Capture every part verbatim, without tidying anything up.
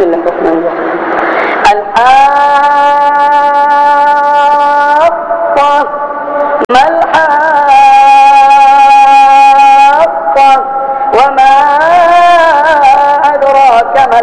بسم الله الرحمن الرحيم. الحاقة ما الحاقة وما أدراك ما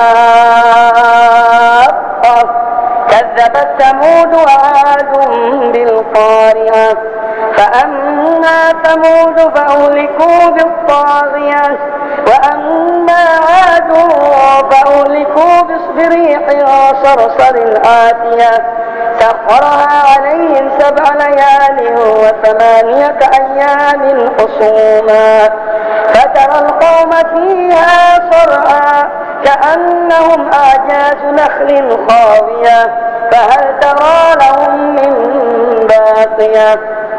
الحاقة كذبت ثمود وعاد بالقارعة فأما ثمود فأهلكوا بالطاغية وأما عاد فأهلكوا بريح صرصر آتية سخرها عليهم سبع ليال وثمانية أيام حصوما فترى القوم فيها صرعى كأنهم أعجاز نخل خاوية فهل ترى لهم من باقية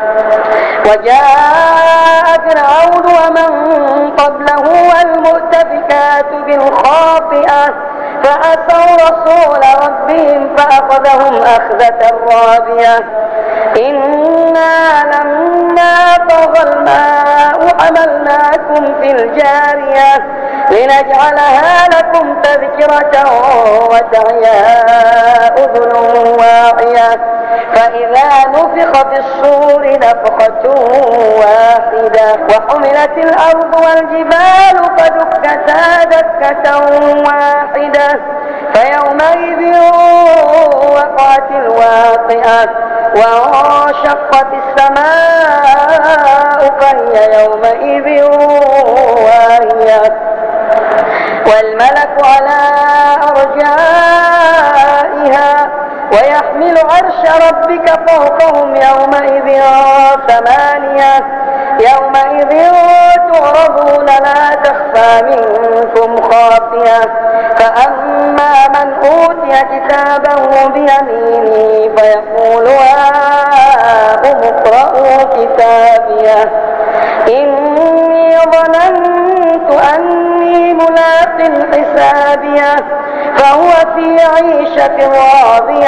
وجاء فرعون ومن قبله والمؤتفكات بالخاطئة فعصوا رسول ربهم فأخذهم أخذة رابية إنا لما طغى الماء حملناكم في الجارية لنجعلها لكم تذكرة وتعيها أذن واعية فإذا نفخ في الصور نفخة واحدة وحملت الأرض والجبال فدكتا دكة واحدة فيومئذ وقعت الواقعة وانشقت السماء فهي يومئذ واهية والملك على أرجائها ويحمل عرش ربك فوقهم يومئذ ثمانية يومئذ تعرضون لا تخفى منكم خافية فأما من أوتي كتابه بيمينه فيقول هاؤم اقرءوا كتابيه إني ظننت أني ملاق حسابيه فهو في عيشة راضية